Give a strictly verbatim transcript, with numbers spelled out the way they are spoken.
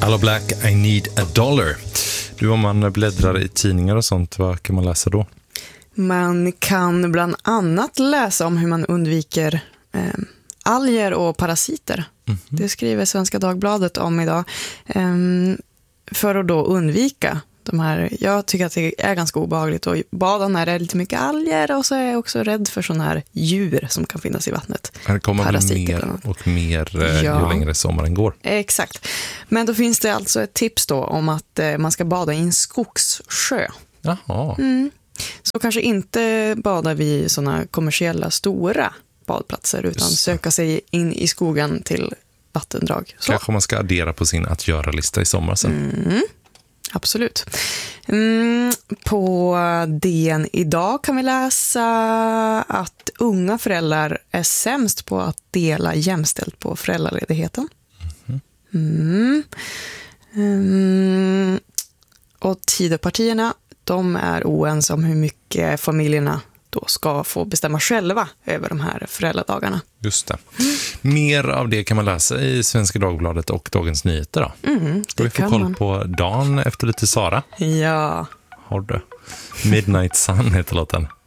Hello Black, I need a dollar. Du, om man bläddrar i tidningar och sånt, vad kan man läsa då? Man kan bland annat läsa om hur man undviker eh, alger och parasiter. Mm-hmm. Det skriver Svenska Dagbladet om idag. Eh, för att då undvika de här, jag tycker att det är ganska obehagligt att bada när det är lite mycket alger, och så är jag också rädd för sådana här djur som kan finnas i vattnet. Det kommer bli mer och mer ja. ju längre sommaren går. Exakt. Men då finns det alltså ett tips då om att eh, man ska bada i en skogssjö. Jaha. Mm. Så kanske inte bada vid sådana kommersiella stora badplatser, utan söka sig in i skogen till vattendrag. Så. Kanske man ska addera på sin att göra-lista i sommar sen. Mm. Absolut. Mm, på D N idag kan vi läsa att unga föräldrar är sämst på att dela jämställt på föräldraledigheten. Mm. Mm. Och Tidöpartierna, de är oense om hur mycket familjerna då ska få bestämma själva över de här föräldradagarna. Just det. Mer av det kan man läsa i Svenska Dagbladet och Dagens Nyheter då. Mm, ska vi få koll man. på dagen efter lite Sara? Ja. Har du? Midnight Sun heter låten.